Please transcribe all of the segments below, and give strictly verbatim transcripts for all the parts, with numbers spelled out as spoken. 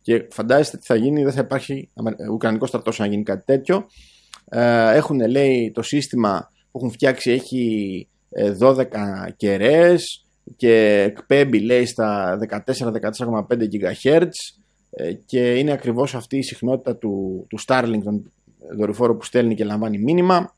Και φαντάζεστε τι θα γίνει, δεν θα υπάρχει Ουκρανικό στρατός να γίνει κάτι τέτοιο. Ε, έχουν, λέει, το σύστημα που έχουν φτιάξει έχει δώδεκα κεραίες και εκπέμπει, λέει, στα δεκατέσσερα με δεκατέσσερα κόμμα πέντε γιγαχέρτζ και είναι ακριβώς αυτή η συχνότητα του, του Starlink, τον δορυφόρο που στέλνει και λαμβάνει μήνυμα,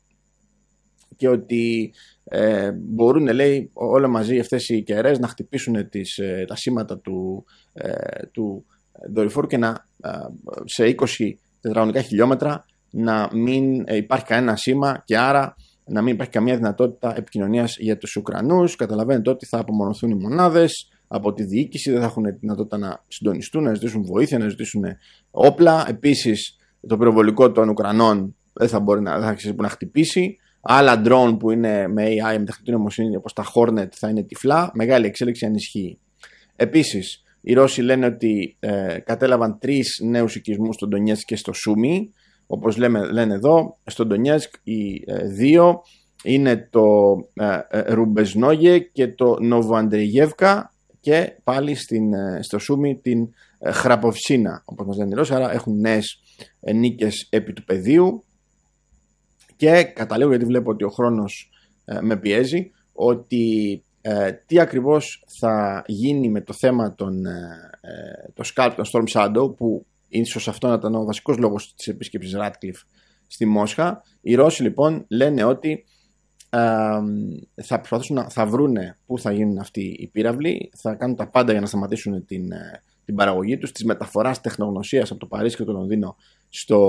και ότι ε, μπορούν, λέει, όλα μαζί αυτές οι κεραίες να χτυπήσουν τις, ε, τα σήματα του, ε, του δορυφόρου και να, ε, σε είκοσι τετραγωνικά χιλιόμετρα να μην ε, υπάρχει κανένα σήμα και άρα να μην υπάρχει καμία δυνατότητα επικοινωνίας για τους Ουκρανούς. Καταλαβαίνετε ότι θα απομονωθούν οι μονάδες από τη διοίκηση, δεν θα έχουν δυνατότητα να συντονιστούν, να ζητήσουν βοήθεια, να ζητήσουν όπλα. Επίσης, το πυροβολικό των Ουκρανών δεν θα μπορεί να, δεν θα να χτυπήσει. Άλλα drone που είναι με έι άι, με τεχνητή νοημοσύνη, όπως τα Hornet, θα είναι τυφλά. Μεγάλη εξέλιξη αν ισχύει. Επίσης, οι Ρώσοι λένε ότι ε, κατέλαβαν τρεις νέους οικισμούς στο Ντονιέτσκ και στο Σούμι. Όπως λέμε, λένε εδώ, στο Ντονιέτσκ οι ε, δύο είναι το ε, ε, Ρουμπεζνόγε και το Νοβοαντριγεύκα, και πάλι στην, ε, στο Σούμι την ε, Χραποβσίνα, όπως μας λένε οι Ρώσοι. Άρα έχουν νέες ε, νίκες επί του πεδίου. Και καταλήγω, γιατί βλέπω ότι ο χρόνος ε, με πιέζει, ότι ε, τι ακριβώς θα γίνει με το θέμα των, ε, το Scalp, των Storm Shadow, που ίσως αυτό να ήταν ο βασικός λόγος της επίσκεψης Ratcliffe στη Μόσχα. Οι Ρώσοι λοιπόν λένε ότι ε, θα προσπαθήσουν να θα βρούνε πού θα γίνουν αυτοί οι πύραυλοι, θα κάνουν τα πάντα για να σταματήσουν την, την παραγωγή τους, της μεταφοράς τεχνογνωσίας από το Παρίσι και το Λονδίνο στο,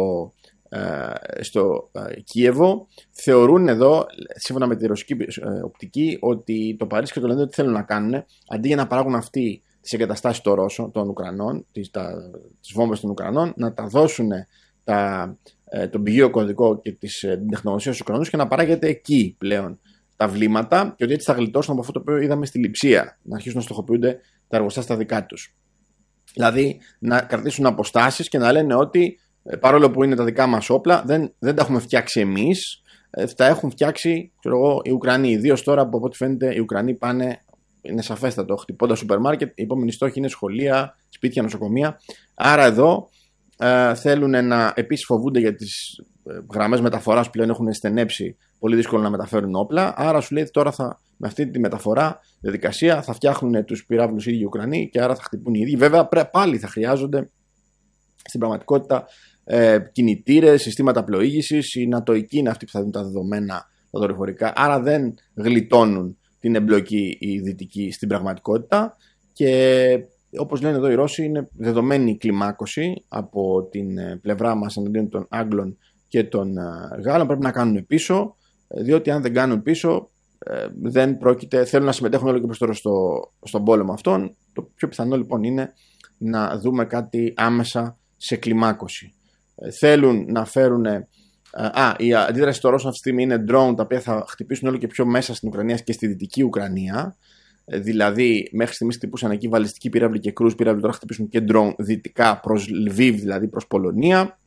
ε, στο ε, Κίεβο. Θεωρούν εδώ, σύμφωνα με τη ρωσική ε, οπτική, ότι το Παρίσι και το Λονδίνο τι θέλουν να κάνουν, αντί για να παράγουν αυτοί τις εγκαταστάσεις των Ρώσων, των Ουκρανών, τις, τα, τις βόμβες των Ουκρανών, να τα δώσουν τα, ε, τον πηγείο κωδικό και της, ε, την τεχνογνωσία στους Ουκρανούς και να παράγεται εκεί πλέον τα βλήματα, και ότι έτσι θα γλιτώσουν από αυτό το οποίο είδαμε στη Λειψία, να αρχίσουν να στοχοποιούνται τα εργοστάσια δικά τους. Δηλαδή να κρατήσουν αποστάσεις και να λένε ότι ε, παρόλο που είναι τα δικά μας όπλα, δεν, δεν τα έχουμε φτιάξει εμείς, ε, τα έχουν φτιάξει, ξέρω εγώ, οι Ουκρανοί. Ιδίως τώρα που από ό,τι φαίνεται οι Ουκρανοί πάνε. Είναι σαφέστατο, χτυπώντας σούπερ μάρκετ. Η επόμενη στόχη είναι σχολεία, σπίτια, νοσοκομεία. Άρα εδώ ε, θέλουν να, επίσης φοβούνται για τις ε, γραμμές μεταφοράς που πλέον έχουν στενέψει, πολύ δύσκολο να μεταφέρουν όπλα. Άρα σου λέει τώρα θα, με αυτή τη μεταφορά διαδικασία θα φτιάχνουν τους πυράβλους οι ίδιοι Ουκρανοί και άρα θα χτυπούν οι ίδιοι. Βέβαια πρέ, πάλι θα χρειάζονται στην πραγματικότητα ε, κινητήρες, συστήματα πλοήγησης. Οι νατοικοί είναι αυτοί που θα δουν τα δεδομένα, τα δορυφορικά. Άρα δεν γλιτώνουν την εμπλοκή η δυτική στην πραγματικότητα, και όπως λένε εδώ οι Ρώσοι, είναι δεδομένη κλιμάκωση από την πλευρά μας εναντίον των Άγγλων και των Γάλλων. Πρέπει να κάνουν πίσω, διότι αν δεν κάνουν πίσω δεν πρόκειται, θέλουν να συμμετέχουν όλο και περισσότερο στο, στον πόλεμο αυτόν. Το πιο πιθανό λοιπόν είναι να δούμε κάτι άμεσα σε κλιμάκωση. Θέλουν να φέρουν. Α, η αντίδραση των Ρώσων αυτή τη στιγμή είναι drone, τα οποία θα χτυπήσουν όλο και πιο μέσα στην Ουκρανία και στη δυτική Ουκρανία. Δηλαδή, μέχρι στιγμής χτυπούσαν εκεί βαλιστική πύραυλη και κρούζ πύραυλη, τώρα χτυπήσουν και drone δυτικά προς Λβίβ, δηλαδή προς Πολωνία.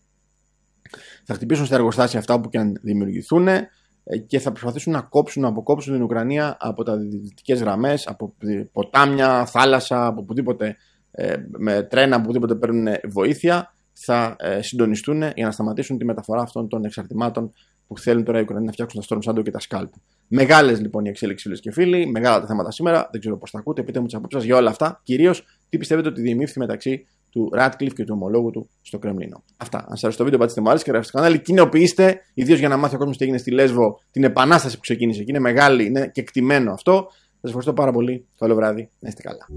Θα χτυπήσουν στα εργοστάσια αυτά όπου και αν δημιουργηθούν και θα προσπαθήσουν να κόψουν, να αποκόψουν την Ουκρανία από τα δυτικές γραμμές, από ποτάμια, θάλασσα, από οπουδήποτε, με τρένα, από οπουδήποτε παίρνουν βοήθεια. Θα ε, συντονιστούν για να σταματήσουν τη μεταφορά αυτών των εξαρτημάτων που θέλουν τώρα οι Ουκρανοί να φτιάξουν τα Storm Shadow και τα Scalp. Μεγάλες λοιπόν οι εξέλιξεις, φίλες και φίλοι, μεγάλα τα θέματα σήμερα. Δεν ξέρω πώς τα ακούτε, πείτε μου τις απόψεις σας για όλα αυτά. Κυρίως, τι πιστεύετε ότι διεμήφθη μεταξύ του Ratcliffe και του ομολόγου του στο Κρεμλίνο. Αυτά. Αν σας αρέσει το βίντεο, πατήστε μου άρεσε και γράψτε στο κανάλι. Κοινοποιήστε, ιδίως για να μάθει ο κόσμος τι έγινε στη Λέσβο, την επανάσταση που ξεκίνησε εκεί. Είναι μεγάλη, είναι κεκτημένο αυτό. Σας ευχαριστώ πάρα πολύ. Καλό βράδυ. Να είστε καλά.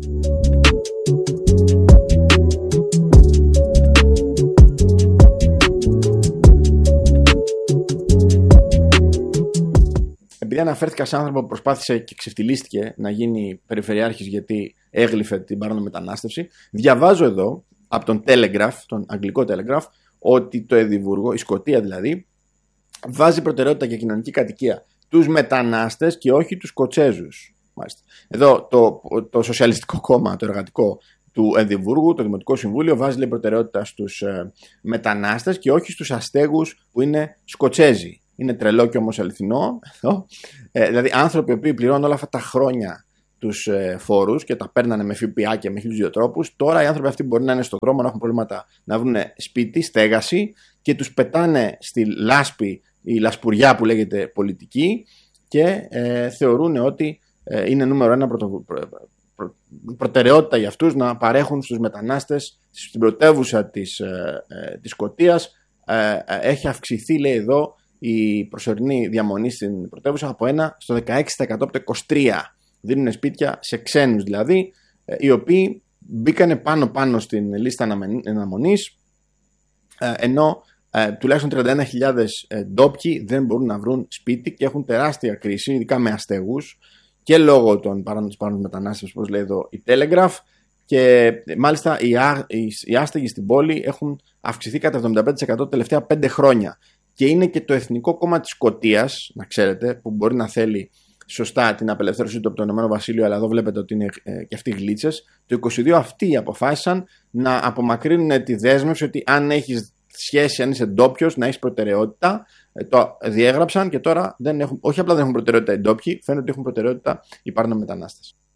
Επειδή αναφέρθηκα σε άνθρωπο που προσπάθησε και ξεφτυλίστηκε να γίνει περιφερειάρχης γιατί έγλυφε την παράνομη μετανάστευση, διαβάζω εδώ από τον Telegraph, τον αγγλικό Telegraph, ότι το Εδιμβούργο, η Σκωτία δηλαδή, βάζει προτεραιότητα για κοινωνική κατοικία τους μετανάστες και όχι τους Σκοτσέζους. Μάλιστα. Εδώ το, το Σοσιαλιστικό Κόμμα, το εργατικό του Εδιμβούργου, το Δημοτικό Συμβούλιο, βάζει λέει, προτεραιότητα στους ε, μετανάστες και όχι στους αστέγους που είναι Σκοτσέζοι. Είναι τρελό και όμως αληθινό. Ε, δηλαδή άνθρωποι που πληρώνουν όλα αυτά τα χρόνια τους ε, φόρους και τα παίρνανε με ΦΠΑ και με χίλιους δύο τρόπους. Τώρα οι άνθρωποι αυτοί μπορεί να είναι στον δρόμο, να έχουν προβλήματα να βρουν σπίτι, στέγαση και τους πετάνε στη λάσπη, η λασπουριά που λέγεται πολιτική και ε, θεωρούν ότι ε, είναι νούμερο ένα πρωτο, προ, προ, προτεραιότητα για αυτούς να παρέχουν στους μετανάστες στην πρωτεύουσα της, ε, ε, της Σκωτίας. Ε, ε, έχει αυξηθεί, λέει εδώ, η προσωρινή διαμονή στην πρωτεύουσα από ένα στο δεκαέξι τοις εκατό από το είκοσι τρία τοις εκατό. Δίνουν σπίτια σε ξένους δηλαδή, ε, οι οποίοι μπήκανε πάνω-πάνω στην λίστα αναμονής, ε, ενώ ε, τουλάχιστον τριάντα ένα χιλιάδες ε, ντόπιοι δεν μπορούν να βρουν σπίτι και έχουν τεράστια κρίση, ειδικά με αστέγους και λόγω των παράνομων μετανάστευσης, όπως λέει εδώ η Telegraph. Και μάλιστα οι, α, οι, οι άστεγοι στην πόλη έχουν αυξηθεί κατά εβδομήντα πέντε τοις εκατό τα τελευταία πέντε χρόνια. Και είναι και το Εθνικό Κόμμα της Σκωτίας, να ξέρετε, που μπορεί να θέλει σωστά την απελευθέρωσή του από το Ηνωμένο Βασίλειο, αλλά εδώ βλέπετε ότι είναι ε, και αυτοί γλίτσες. Το είκοσι δύο αυτοί αποφάσισαν να απομακρύνουν τη δέσμευση ότι αν έχεις σχέση, αν είσαι ντόπιος, να έχεις προτεραιότητα. Ε, το διέγραψαν και τώρα δεν έχουν, όχι απλά δεν έχουν προτεραιότητα οι ντόπιοι, φαίνεται ότι έχουν προτεραιότητα οι παράνομοι μετανάστες.